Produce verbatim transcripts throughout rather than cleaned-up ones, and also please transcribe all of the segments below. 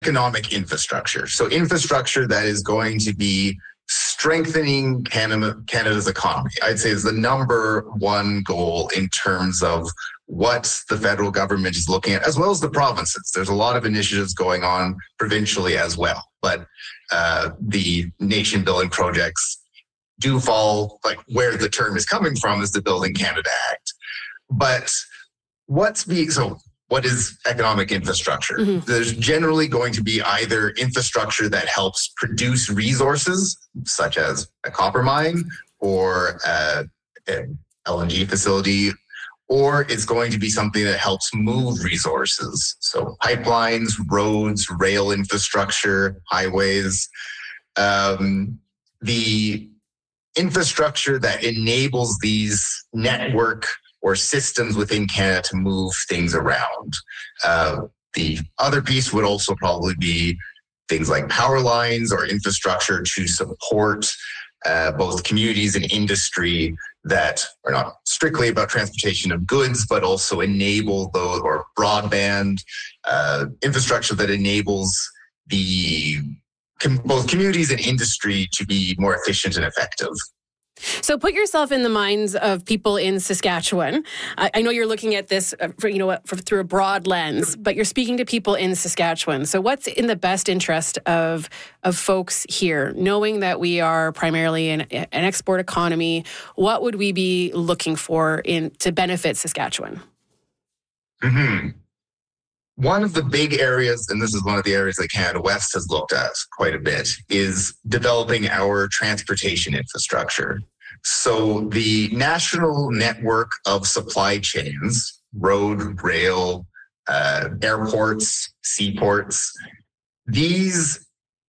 economic infrastructure. So infrastructure that is going to be strengthening Canada, Canada's economy, I'd say, is the number one goal in terms of what the federal government is looking at, as well as the provinces. There's a lot of initiatives going on provincially as well, but uh, the nation building projects do fall, like where the term is coming from is the Building Canada Act. But what's being, so what is economic infrastructure? Mm-hmm. There's generally going to be either infrastructure that helps produce resources, such as a copper mine or a, an L N G facility, or it's going to be something that helps move resources. So pipelines, roads, rail infrastructure, highways, um, the infrastructure that enables these network or systems within Canada to move things around. Uh, the other piece would also probably be things like power lines or infrastructure to support uh, both communities and industry that are not strictly about transportation of goods, but also enable those, or broadband uh, infrastructure that enables the both communities and industry to be more efficient and effective. So put yourself in the minds of people in Saskatchewan. I, I know you're looking at this, uh, for, you know, for, through a broad lens, but you're speaking to people in Saskatchewan. So what's in the best interest of of folks here, knowing that we are primarily an, an export economy? What would we be looking for in to benefit Saskatchewan? Mm-hmm. One of the big areas, and this is one of the areas that Canada West has looked at quite a bit, is developing our transportation infrastructure. So the national network of supply chains, road, rail, uh, airports, seaports, these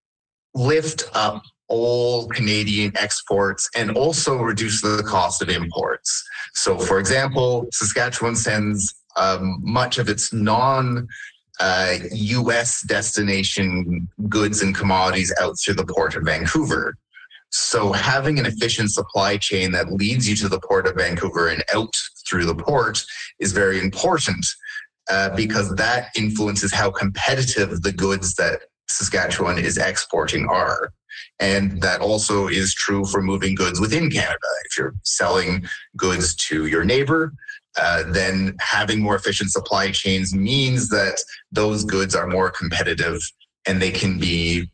lift up all Canadian exports and also reduce the cost of imports. So for example, Saskatchewan sends Um, much of its non uh, U S destination goods and commodities out through the Port of Vancouver. So having an efficient supply chain that leads you to the Port of Vancouver and out through the port is very important uh, because that influences how competitive the goods that Saskatchewan is exporting are. And that also is true for moving goods within Canada. If you're selling goods to your neighbor, Uh, then having more efficient supply chains means that those goods are more competitive and they can be,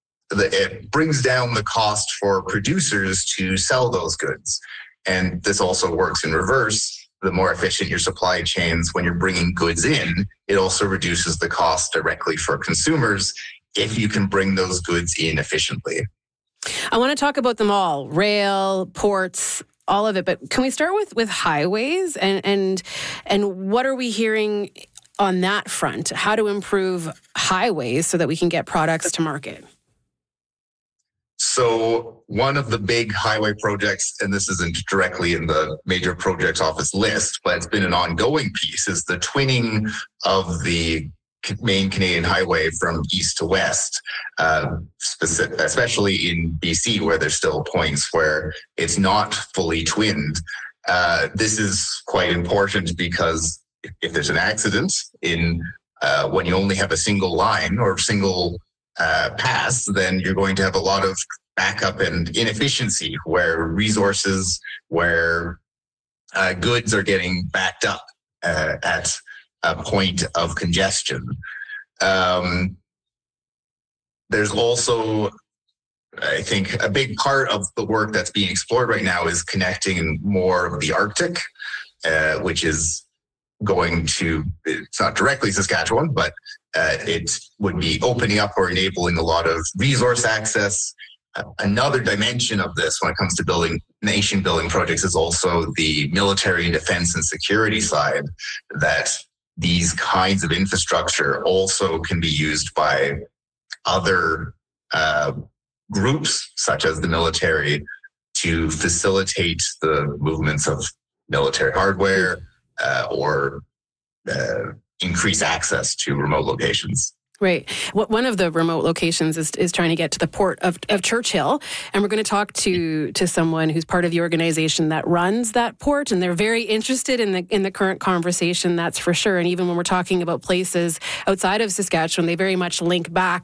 it brings down the cost for producers to sell those goods. And this also works in reverse. The more efficient your supply chains when you're bringing goods in, it also reduces the cost directly for consumers if you can bring those goods in efficiently. I want to talk about them all, rail, ports, all of it. But can we start with, with highways and, and, and what are we hearing on that front? How to improve highways so that we can get products to market? So one of the big highway projects, and this isn't directly in the major projects office list, but it's been an ongoing piece, is the twinning of the main Canadian highway from east to west, uh, specific, especially in B C, where there's still points where it's not fully twinned. Uh, this is quite important because if, if there's an accident in uh, when you only have a single line or single uh, pass, then you're going to have a lot of backup and inefficiency where resources, where uh, goods are getting backed up uh, at a point of congestion. Um, there's also, I think, a big part of the work that's being explored right now is connecting more of the Arctic, uh, which is going to, it's not directly Saskatchewan, but uh, it would be opening up or enabling a lot of resource access. Uh, another dimension of this when it comes to building nation building projects is also the military and defense and security side, that these kinds of infrastructure also can be used by other uh, groups, such as the military, to facilitate the movements of military hardware uh, or uh, increase access to remote locations. Right. What one of the remote locations is, is trying to get to the port of, of Churchill. And we're going to talk to to someone who's part of the organization that runs that port. And they're very interested in the in the current conversation, that's for sure. And even when we're talking about places outside of Saskatchewan, they very much link back